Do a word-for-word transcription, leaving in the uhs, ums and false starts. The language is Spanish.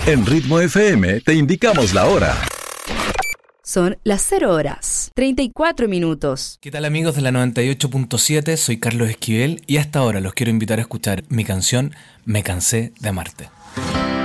En Ritmo F M te indicamos la hora. Son las cero horas, treinta y cuatro minutos. ¿Qué tal, amigos de la noventa y ocho punto siete? Soy Carlos Esquivel y hasta ahora los quiero invitar a escuchar mi canción Me cansé de amarte.